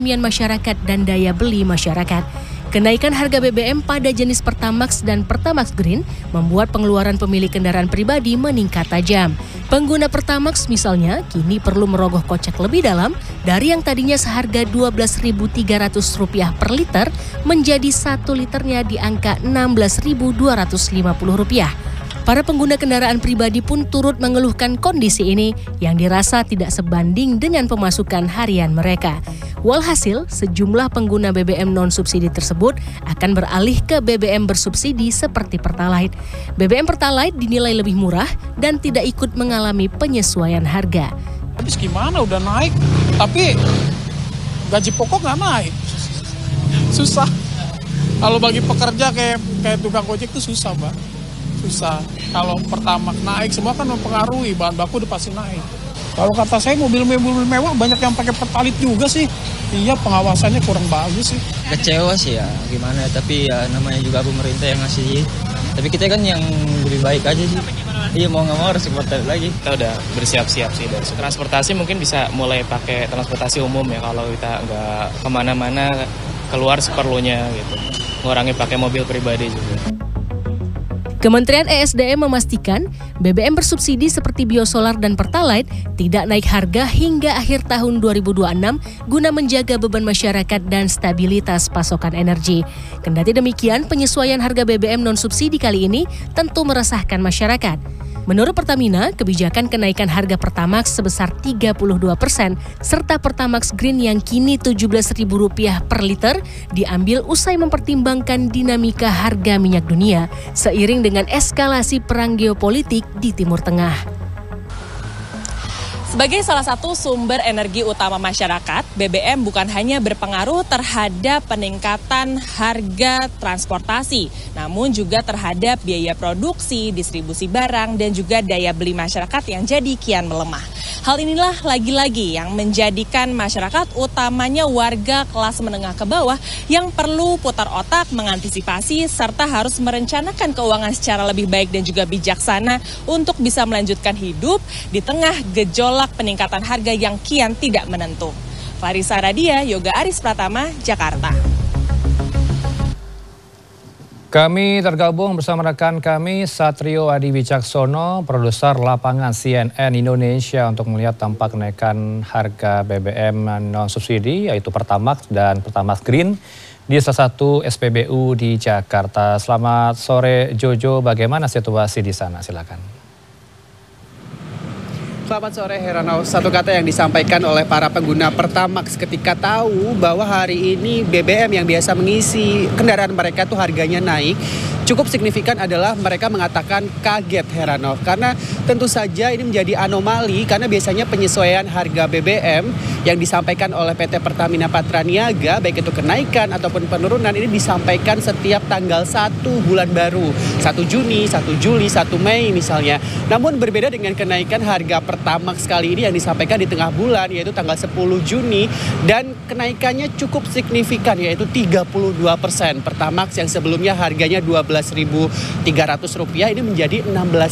masyarakat dan daya beli masyarakat. Kenaikan harga BBM pada jenis Pertamax dan Pertamax Green membuat pengeluaran pemilik kendaraan pribadi meningkat tajam. Pengguna Pertamax misalnya kini perlu merogoh kocek lebih dalam dari yang tadinya seharga Rp12.300 per liter menjadi 1 liternya di angka Rp16.250. Para pengguna kendaraan pribadi pun turut mengeluhkan kondisi ini yang dirasa tidak sebanding dengan pemasukan harian mereka. Walhasil, sejumlah pengguna BBM non-subsidi tersebut akan beralih ke BBM bersubsidi seperti Pertalite. BBM Pertalite dinilai lebih murah dan tidak ikut mengalami penyesuaian harga. Habis gimana udah naik, tapi gaji pokok nggak naik. Susah. Kalau bagi pekerja kayak tukang ojek itu susah, Mbak. Susah. Kalau Pertamax naik, semua kan mempengaruhi, bahan baku udah pasti naik. Kalau kata saya mobil-mobil mewah banyak yang pakai Pertalite juga sih. Iya, pengawasannya kurang bagus sih. Kecewa sih ya, gimana, tapi ya namanya juga pemerintah yang ngasih. Tapi kita kan yang lebih baik aja sih. Iya, mau nggak mau harus Pertalite lagi. Kita udah bersiap-siap sih dari transportasi, mungkin bisa mulai pakai transportasi umum ya kalau kita nggak kemana-mana, keluar seperlunya gitu. Ngurangi pakai mobil pribadi juga. Kementerian ESDM memastikan BBM bersubsidi seperti biosolar dan Pertalite tidak naik harga hingga akhir tahun 2026 guna menjaga beban masyarakat dan stabilitas pasokan energi. Kendati demikian, penyesuaian harga BBM non-subsidi kali ini tentu meresahkan masyarakat. Menurut Pertamina, kebijakan kenaikan harga Pertamax sebesar 32% serta Pertamax Green yang kini Rp17.000 per liter diambil usai mempertimbangkan dinamika harga minyak dunia seiring dengan eskalasi perang geopolitik di Timur Tengah. Sebagai salah satu sumber energi utama masyarakat, BBM bukan hanya berpengaruh terhadap peningkatan harga transportasi, namun juga terhadap biaya produksi, distribusi barang, dan juga daya beli masyarakat yang jadi kian melemah. Hal inilah lagi-lagi yang menjadikan masyarakat, utamanya warga kelas menengah ke bawah, yang perlu putar otak mengantisipasi serta harus merencanakan keuangan secara lebih baik dan juga bijaksana untuk bisa melanjutkan hidup di tengah gejolak peningkatan harga yang kian tidak menentu. Farisa Radia, Yoga Aris Pratama, Jakarta. Kami tergabung bersama rekan kami Satrio Adi Wicaksono, produser lapangan CNN Indonesia untuk melihat dampak kenaikan harga BBM non-subsidi yaitu Pertamax dan Pertamax Green di salah satu SPBU di Jakarta. Selamat sore Jojo, bagaimana situasi di sana? Silakan. Selamat sore Heranov. Satu kata yang disampaikan oleh para pengguna Pertamax ketika tahu bahwa hari ini BBM yang biasa mengisi kendaraan mereka tuh harganya naik cukup signifikan adalah mereka mengatakan kaget Heranov. Karena tentu saja ini menjadi anomali karena biasanya penyesuaian harga BBM yang disampaikan oleh PT Pertamina Patraniaga baik itu kenaikan ataupun penurunan ini disampaikan setiap tanggal 1 bulan baru. 1 Juni, 1 Juli, 1 Mei misalnya. Namun berbeda dengan kenaikan harga Pertamax kali ini yang disampaikan di tengah bulan yaitu tanggal 10 Juni dan kenaikannya cukup signifikan yaitu 32%. Pertamax yang sebelumnya harganya Rp12.300 ini menjadi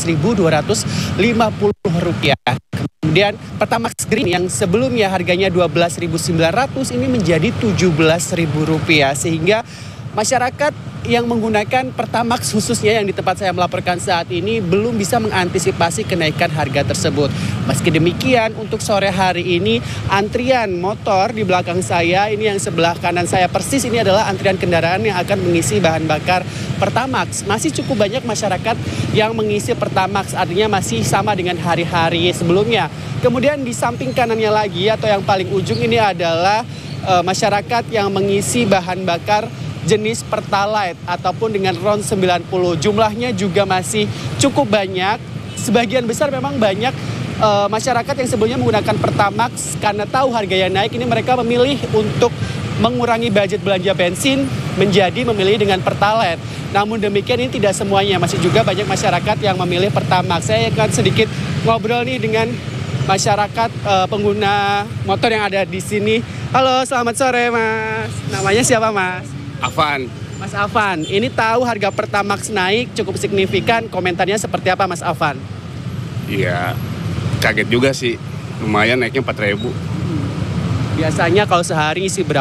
Rp16.250. Kemudian Pertamax Green yang sebelumnya harganya Rp12.900 ini menjadi Rp17.000 sehingga masyarakat yang menggunakan Pertamax khususnya yang di tempat saya melaporkan saat ini belum bisa mengantisipasi kenaikan harga tersebut. Meski demikian untuk sore hari ini antrian motor di belakang saya ini yang sebelah kanan saya persis ini adalah antrian kendaraan yang akan mengisi bahan bakar Pertamax. Masih cukup banyak masyarakat yang mengisi Pertamax artinya masih sama dengan hari-hari sebelumnya. Kemudian di samping kanannya lagi atau yang paling ujung ini adalah masyarakat yang mengisi bahan bakar jenis Pertalite ataupun dengan RON 90. Jumlahnya juga masih cukup banyak. Sebagian besar memang banyak masyarakat yang sebelumnya menggunakan Pertamax karena tahu harganya naik. Ini mereka memilih untuk mengurangi budget belanja bensin menjadi memilih dengan Pertalite. Namun demikian ini tidak semuanya. Masih juga banyak masyarakat yang memilih Pertamax. Saya akan sedikit ngobrol nih dengan masyarakat pengguna motor yang ada di sini. Halo, selamat sore Mas. Namanya siapa Mas? Afan. Mas Afan, ini tahu harga Pertamax naik cukup signifikan, komentarnya seperti apa Mas Afan? Iya, kaget juga sih, lumayan naiknya 4.000. Biasanya kalau sehari isi berapa?